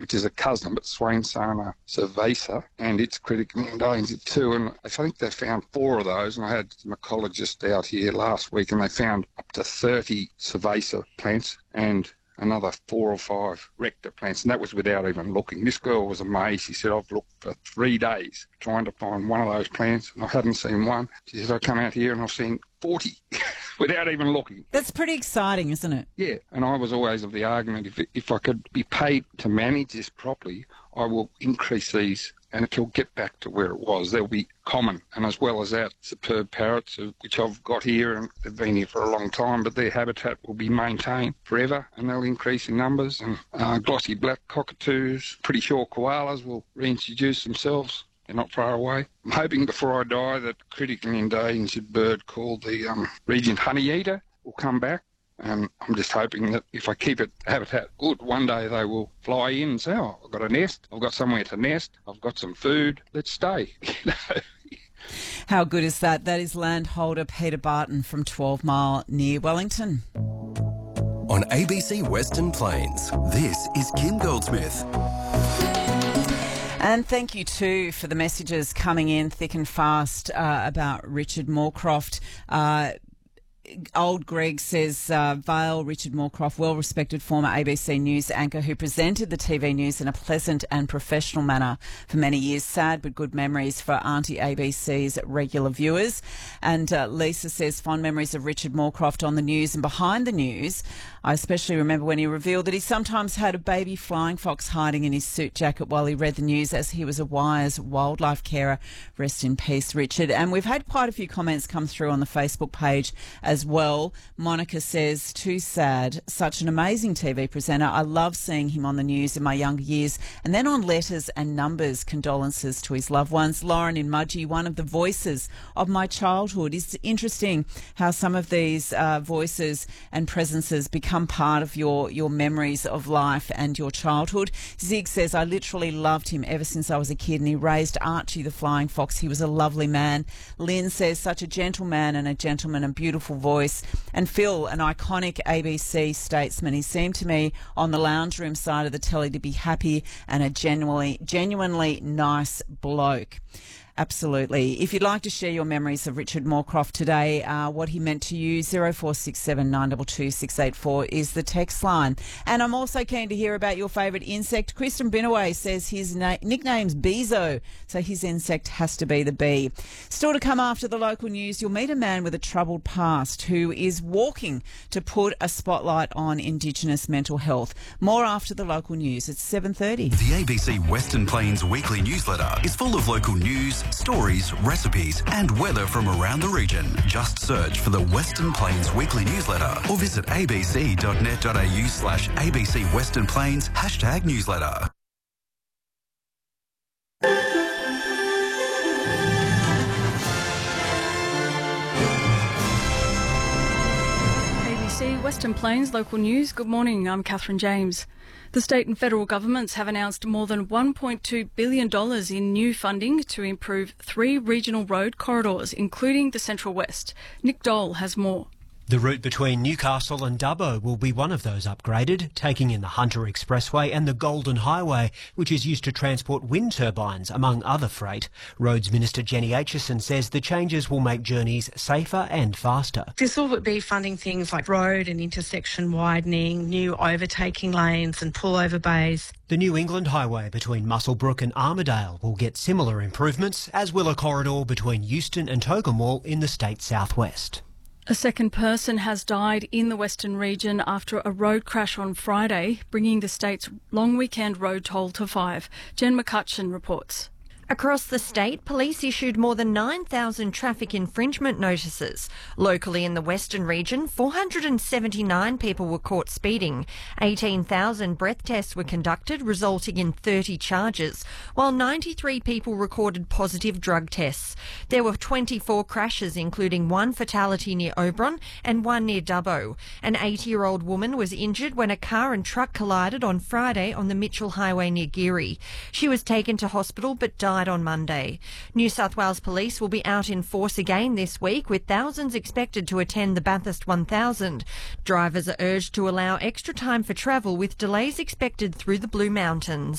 which is a cousin of Swainsana cerveza, and it's critically endangered too. And I think they found 4 of those, and I had an ecologist out here last week, and they found up to 30 cerveza plants and another 4 or 5 rector plants, and that was without even looking. This girl was amazed. She said, I've looked for 3 days trying to find one of those plants, and I hadn't seen one. She said, I come out here and I've seen 40 without even looking. That's pretty exciting, isn't it? Yeah, and I was always of the argument, if I could be paid to manage this properly, I will increase these and it'll get back to where it was. They'll be common, and as well as that, superb parrots, which I've got here, and they've been here for a long time, but their habitat will be maintained forever, and they'll increase in numbers. And glossy black cockatoos, pretty sure koalas will reintroduce themselves. They're not far away. I'm hoping before I die that a critically endangered bird called the Regent honeyeater will come back. And I'm just hoping that if I keep it habitat good, one day they will fly in and say, oh, I've got a nest, I've got somewhere to nest, I've got some food, let's stay. How good is that? That is landholder Peter Barton from 12 Mile near Wellington. On ABC Western Plains, this is Kim Goldsmith. And thank you too for the messages coming in thick and fast about Richard Moorcroft. Old Greg says, Vale, Richard Moorcroft, well-respected former ABC News anchor who presented the TV news in a pleasant and professional manner for many years. Sad but good memories for Auntie ABC's regular viewers. And Lisa says, fond memories of Richard Moorcroft on the news and behind the news. I especially remember when he revealed that he sometimes had a baby flying fox hiding in his suit jacket while he read the news, as he was a wise wildlife carer. Rest in peace, Richard. And we've had quite a few comments come through on the Facebook page as well. Monica says, too sad. Such an amazing TV presenter. I love seeing him on the news in my younger years. And then on Letters and Numbers, condolences to his loved ones. Lauren in Mudgee, one of the voices of my childhood. It's interesting how some of these voices and presences become part of your memories of life and your childhood. Zig says, I literally loved him ever since I was a kid, and he raised Archie the Flying Fox. He was a lovely man. Lynn says, such a gentleman and a gentleman and beautiful voice. And Phil, an iconic ABC statesman. He seemed to me on the lounge room side of the telly to be happy and a genuinely nice bloke. Absolutely. If you'd like to share your memories of Richard Moorcroft today, what he meant to you, 0467 922 684 is the text line. And I'm also keen to hear about your favourite insect. Kristen Binaway says his nickname's Bezo, so his insect has to be the bee. Still to come after the local news, you'll meet a man with a troubled past who is walking to put a spotlight on Indigenous mental health. More after the local news. It's 7:30. The ABC Western Plains weekly newsletter is full of local news, stories, recipes and weather from around the region. Just search for the Western Plains weekly newsletter or visit abc.net.au/ABC Western Plains #newsletter. ABC Western Plains local news. Good morning, I'm Catherine James. The state and federal governments have announced more than $1.2 billion in new funding to improve 3 regional road corridors, including the Central West. Nick Dole has more. The route between Newcastle and Dubbo will be one of those upgraded, taking in the Hunter Expressway and the Golden Highway, which is used to transport wind turbines, among other freight. Roads Minister Jenny Aitchison says the changes will make journeys safer and faster. This will be funding things like road and intersection widening, new overtaking lanes and pullover bays. The New England Highway between Muswellbrook and Armidale will get similar improvements, as will a corridor between Euston and Togumwal in the state's southwest. A second person has died in the Western region after a road crash on Friday, bringing the state's long weekend road toll to 5. Jen McCutcheon reports. Across the state, police issued more than 9,000 traffic infringement notices. Locally in the Western region, 479 people were caught speeding. 18,000 breath tests were conducted, resulting in 30 charges, while 93 people recorded positive drug tests. There were 24 crashes, including 1 fatality near Oberon and 1 near Dubbo. An 80-year-old woman was injured when a car and truck collided on Friday on the Mitchell Highway near Geary. She was taken to hospital but died on Monday. New South Wales Police will be out in force again this week, with thousands expected to attend the Bathurst 1000. Drivers are urged to allow extra time for travel, with delays expected through the Blue Mountains.